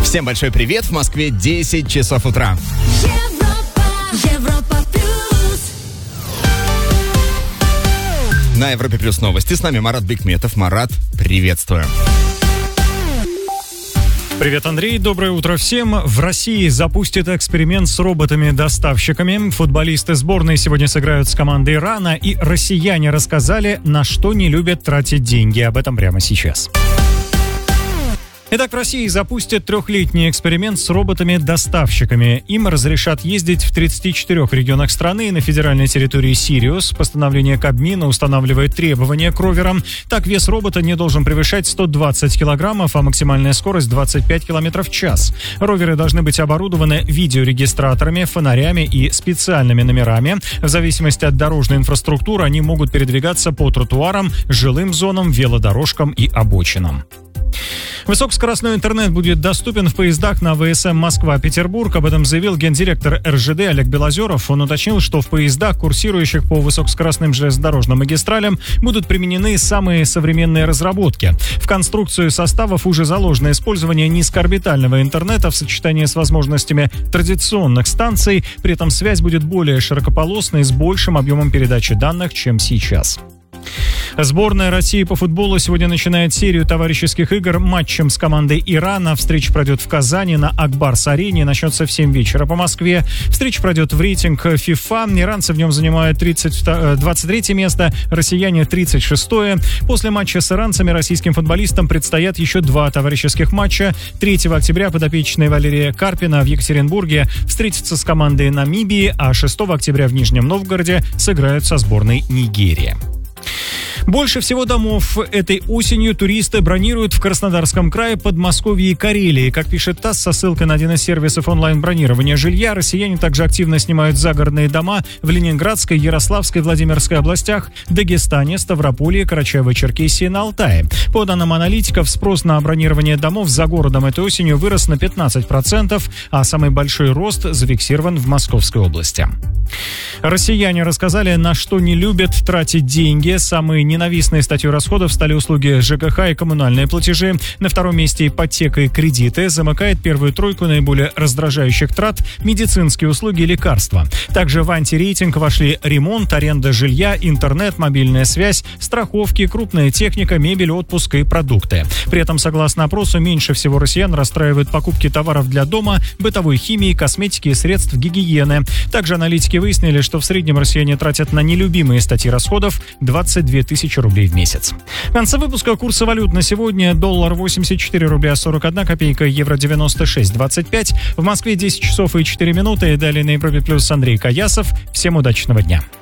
Всем большой привет, в Москве 10 часов утра. Европа плюс. На Европе плюс новости. С нами Марат Бикметов. Марат, приветствую. Привет, Андрей. Доброе утро всем. В России запустят эксперимент с роботами-доставщиками. Футболисты сборной сегодня сыграют с командой Ирана, и россияне рассказали, на что не любят тратить деньги. Об этом прямо сейчас. Итак, в России запустят 3-летний эксперимент с роботами-доставщиками. Им разрешат ездить в 34 регионах страны и на федеральной территории Сириус. Постановление Кабмина устанавливает требования к роверам. Так, вес робота не должен превышать 120 килограммов, а максимальная скорость 25 километров в час. Роверы должны быть оборудованы видеорегистраторами, фонарями и специальными номерами. В зависимости от дорожной инфраструктуры они могут передвигаться по тротуарам, жилым зонам, велодорожкам и обочинам. Высокоскоростной интернет будет доступен в поездах на ВСМ Москва-Петербург. Об этом заявил гендиректор РЖД Олег Белозеров. Он уточнил, что в поездах, курсирующих по высокоскоростным железнодорожным магистралям, будут применены самые современные разработки. В конструкцию составов уже заложено использование низкоорбитального интернета в сочетании с возможностями традиционных станций. При этом связь будет более широкополосной, с большим объемом передачи данных, чем сейчас. Сборная России по футболу сегодня начинает серию товарищеских игр матчем с командой Ирана. Встреча пройдет в Казани на Акбарс-арене. Начнется в 7 вечера по Москве. Встреча пройдет в рейтинг FIFA. Иранцы в нем занимают 23 место, россияне 36-е. После матча с иранцами российским футболистам предстоят еще 2 товарищеских матча. 3 октября подопечные Валерия Карпина в Екатеринбурге встретятся с командой Намибии, а 6 октября в Нижнем Новгороде сыграют со сборной Нигерии. Больше всего домов этой осенью туристы бронируют в Краснодарском крае, Подмосковье и Карелии. Как пишет ТАСС со ссылкой на один из сервисов онлайн-бронирования жилья, россияне также активно снимают загородные дома в Ленинградской, Ярославской, Владимирской областях, Дагестане, Ставрополье, Карачаево-Черкесии и на Алтае. По данным аналитиков, спрос на бронирование домов за городом этой осенью вырос на 15%, а самый большой рост зафиксирован в Московской области. Россияне рассказали, на что не любят тратить деньги. Самые ненавистной статьей расходов стали услуги ЖКХ и коммунальные платежи. На втором месте ипотека и кредиты. Замыкает первую тройку наиболее раздражающих трат медицинские услуги и лекарства. Также в антирейтинг вошли ремонт, аренда жилья, интернет, мобильная связь, страховки, крупная техника, мебель, отпуск и продукты. При этом, согласно опросу, меньше всего россиян расстраивают покупки товаров для дома, бытовой химии, косметики и средств гигиены. Также аналитики выяснили, что в среднем россияне тратят на нелюбимые статьи расходов 22 тысячи рублей в месяц. В конце выпуска курсы валют на сегодня: доллар 84 рубля 41 копейка, евро 96,25. В Москве 10 часов и 4 минуты. Далее на Европе плюс Андрей Каясов. Всем удачного дня.